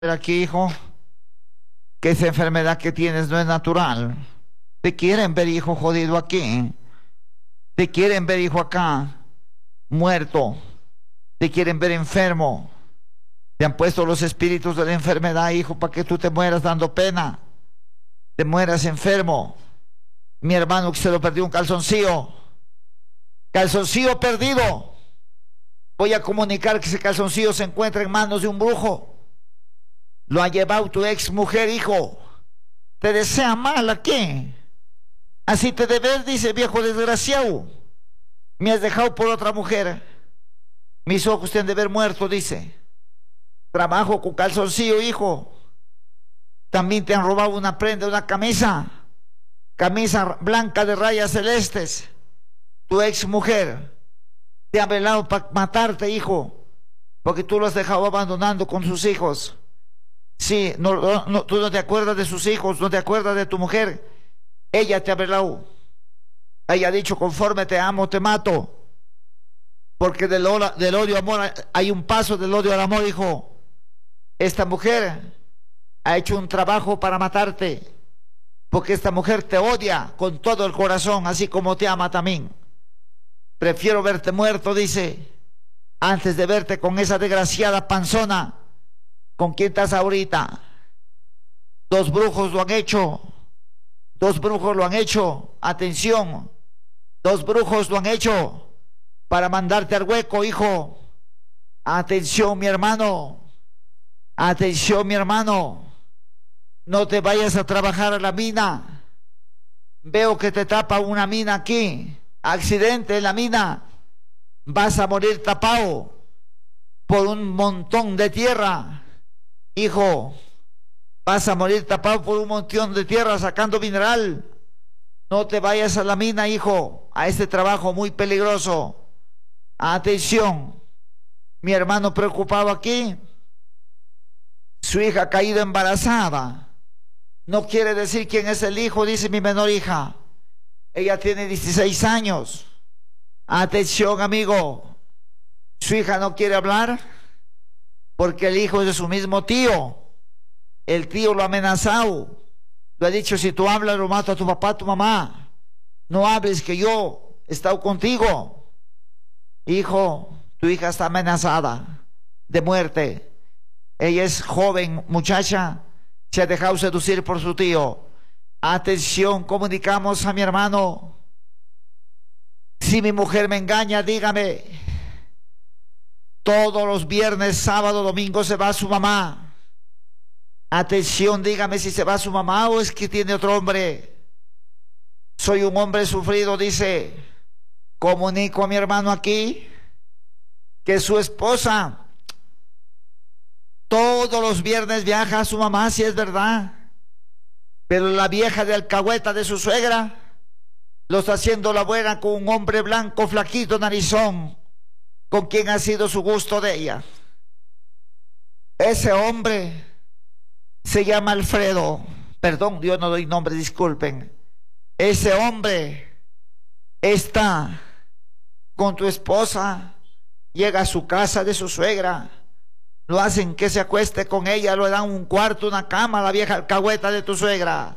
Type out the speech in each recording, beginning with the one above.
Pero aquí, hijo, que esa enfermedad que tienes no es natural. Te quieren ver, hijo, jodido aquí. Te quieren ver, hijo, acá, muerto. Te quieren ver enfermo. Te han puesto los espíritus de la enfermedad, hijo, para que tú te mueras dando pena. Te mueras enfermo. Mi hermano que se lo perdió un calzoncillo. Calzoncillo perdido. Voy a comunicar que ese calzoncillo se encuentra en manos de un brujo. Lo ha llevado tu ex mujer, hijo. Te desea mal aquí. Así te debes, dice, viejo desgraciado. Me has dejado por otra mujer. Mis ojos te han de ver muerto, dice. Trabajo con calzoncillo, hijo. También te han robado una prenda, una camisa. Camisa blanca de rayas celestes. Tu ex mujer te ha velado para matarte, hijo. Porque tú lo has dejado abandonando con sus hijos. Sí, tú no te acuerdas de sus hijos, no te acuerdas de tu mujer. Ella te ha velado. Ella ha dicho, conforme te amo, te mato. Porque del odio al amor hay un paso del odio al amor, hijo. Esta mujer ha hecho un trabajo para matarte. Porque esta mujer te odia con todo el corazón, así como te ama también. Prefiero verte muerto, dice, antes de verte con esa desgraciada panzona. ¿Con quién estás ahorita? Dos brujos lo han hecho. Dos brujos lo han hecho. Atención. Dos brujos lo han hecho para mandarte al hueco, hijo. Atención, mi hermano. Atención, mi hermano. No te vayas a trabajar a la mina. Veo que te tapa una mina aquí. Accidente en la mina. Vas a morir tapado por un montón de tierra. Hijo, vas a morir tapado por un montón de tierra sacando mineral. No te vayas a la mina, hijo, a este trabajo muy peligroso. Atención, mi hermano preocupado aquí. Su hija ha caído embarazada. No quiere decir quién es el hijo, dice mi menor hija. Ella tiene 16 años. Atención, amigo. Su hija no quiere hablar porque el hijo es de su mismo tío. El tío lo ha amenazado. Lo ha dicho, si tú hablas, lo mato a tu papá, a tu mamá. No hables que yo he estado contigo. Hijo, tu hija está amenazada de muerte. Ella es joven, muchacha. Se ha dejado seducir por su tío. Atención, comunicamos a mi hermano. Si mi mujer me engaña, dígame. Todos los viernes, sábado, domingo se va su mamá. Atención, dígame si se va su mamá o es que tiene otro hombre. Soy un hombre sufrido, dice. Comunico a mi hermano aquí que su esposa todos los viernes viaja a su mamá, si es verdad. Pero la vieja de alcahueta de su suegra lo está haciendo la buena con un hombre blanco, flaquito, narizón, con quien ha sido su gusto de ella. Ese hombre se llama Alfredo. Perdón, yo no doy nombre, disculpen. Ese hombre está con tu esposa, llega a su casa de su suegra, lo hacen que se acueste con ella, le dan un cuarto, una cama a la vieja alcahueta de tu suegra.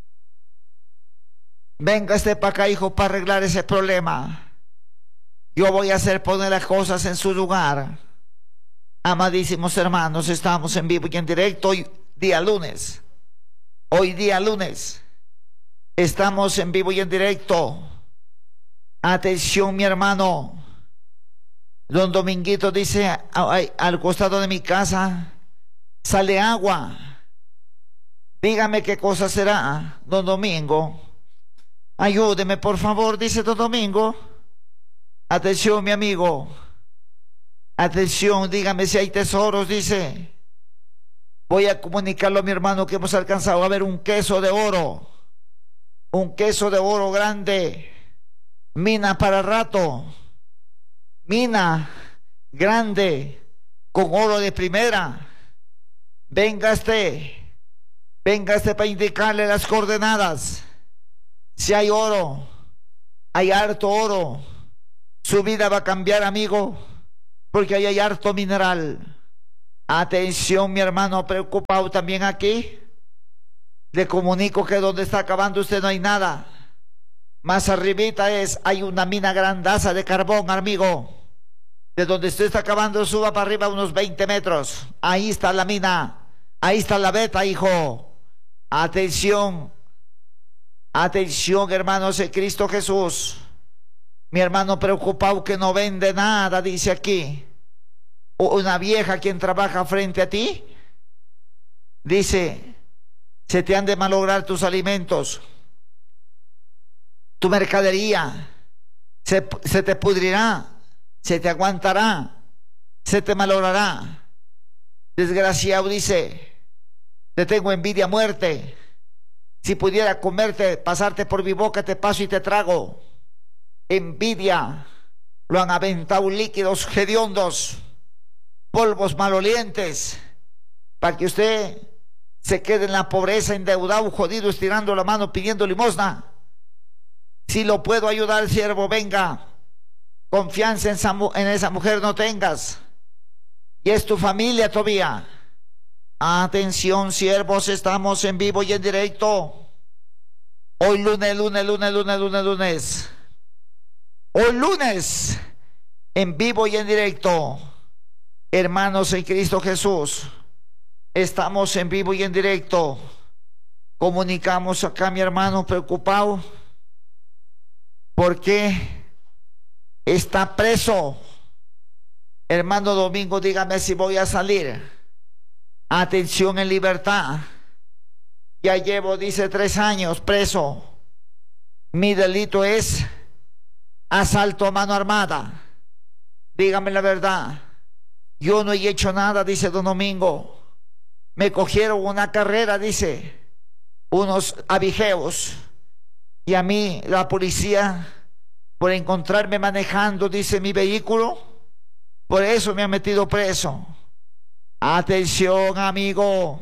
Venga para acá, hijo, para arreglar ese problema. Yo voy a hacer poner las cosas en su lugar. Amadísimos hermanos, estamos en vivo y en directo hoy día lunes. Hoy día lunes. Estamos en vivo y en directo. Atención, mi hermano. Don Dominguito dice, al costado de mi casa sale agua. Dígame qué cosa será, don Domingo. Ayúdeme, por favor, dice don Domingo. Atención, mi amigo. Atención, dígame si hay tesoros, dice. Voy a comunicarlo a mi hermano que hemos alcanzado a ver un queso de oro. Un queso de oro grande. Mina para rato. Mina grande con oro de primera. Véngase para indicarle las coordenadas. Si hay oro, hay harto oro. Su vida va a cambiar, amigo, porque ahí hay harto mineral. Atención, mi hermano preocupado también aquí. Le comunico que donde está acabando usted no hay nada. Más arribita hay una mina grandaza de carbón, amigo. De donde usted está acabando, suba para arriba unos 20 metros. Ahí está la mina. Ahí está la veta, hijo. Atención. Atención, hermanos de Cristo Jesús. Mi hermano preocupado que no vende nada, dice aquí. Una vieja quien trabaja frente a ti. Dice, se te han de malograr tus alimentos. Tu mercadería se te pudrirá. Se te aguantará, se te malogrará. Desgraciado, dice, te tengo envidia a muerte. Si pudiera comerte, pasarte por mi boca, te paso y te trago. Envidia, lo han aventado líquidos hediondos, polvos malolientes, para que usted se quede en la pobreza, endeudado, jodido, estirando la mano, pidiendo limosna. Si lo puedo ayudar, siervo, venga. Confianza en esa mujer no tengas. Y es tu familia todavía. Atención, siervos, estamos en vivo y en directo. Hoy lunes. Hoy lunes, en vivo y en directo. Hermanos en Cristo Jesús, estamos en vivo y en directo. Comunicamos acá, mi hermano preocupado, porque está preso. Hermano Domingo, dígame si voy a salir. Atención, en libertad. Ya llevo, dice, 3 años preso. Mi delito es asalto a mano armada. Dígame la verdad. Yo no he hecho nada, dice don Domingo. Me cogieron una carrera, dice, unos abigeos. Y a mí la policía, por encontrarme manejando, dice, mi vehículo, por eso me ha metido preso. Atención, amigo.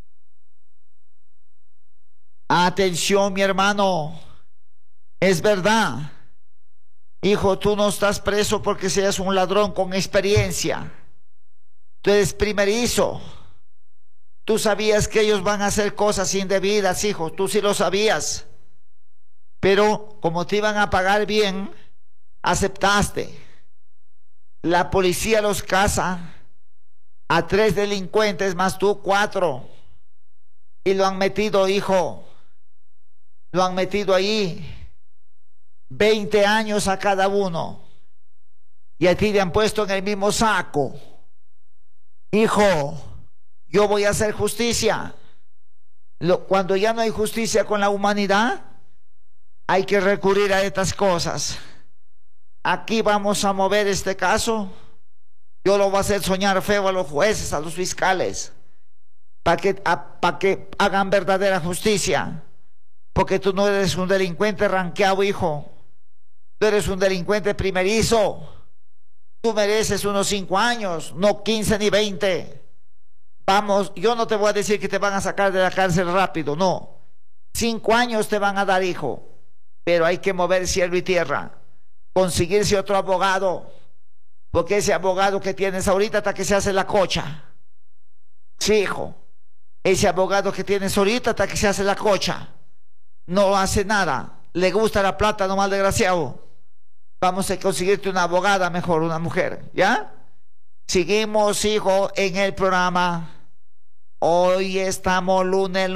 Atención, mi hermano. Es verdad. Hijo, tú no estás preso porque seas un ladrón con experiencia. Tú eres primerizo. Tú sabías que ellos van a hacer cosas indebidas, hijo. Tú sí lo sabías. Pero como te iban a pagar bien, aceptaste. La policía los caza a 3 delincuentes más tú 4. Y lo han metido, hijo. Lo han metido ahí. 20 años a cada uno. Y a ti te han puesto en el mismo saco. Hijo, yo voy a hacer justicia. Cuando ya no hay justicia con la humanidad, hay que recurrir a estas cosas. Aquí vamos a mover este caso. Yo lo voy a hacer soñar feo a los jueces, a los fiscales, para que hagan verdadera justicia. Porque tú no eres un delincuente ranqueado, hijo. Tú eres un delincuente primerizo. Tú mereces unos 5 años, no 15 ni 20. Vamos, yo no te voy a decir que te van a sacar de la cárcel rápido, no. 5 años te van a dar, hijo. Pero hay que mover cielo y tierra. Conseguirse otro abogado. Porque ese abogado que tienes ahorita hasta que se hace la cocha. Sí, hijo. Ese abogado que tienes ahorita hasta que se hace la cocha. No hace nada. Le gusta la plata, nomás desgraciado. Vamos a conseguirte una abogada mejor, una mujer. ¿Ya? Seguimos, hijo, en el programa. Hoy estamos lunes.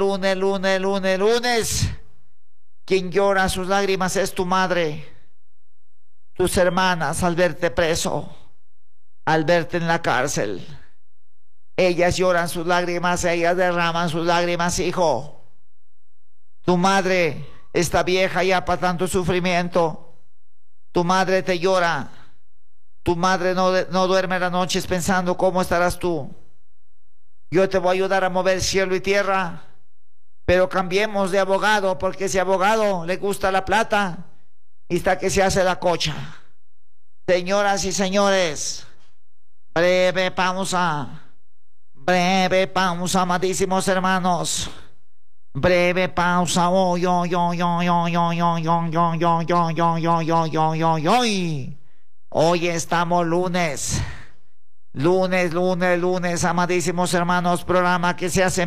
Quien llora sus lágrimas es tu madre. Tus hermanas al verte preso, al verte en la cárcel. Ellas lloran sus lágrimas, ellas derraman sus lágrimas, hijo. Tu madre está vieja ya para tanto sufrimiento. Tu madre te llora. Tu madre no duerme las noches pensando cómo estarás tú. Yo te voy a ayudar a mover cielo y tierra. Pero cambiemos de abogado, porque ese abogado le gusta la plata y está que se hace la cocha. Señoras y señores, breve pausa, amadísimos hermanos. Breve pausa. Hoy estamos lunes. Lunes, amadísimos hermanos, programa que se hace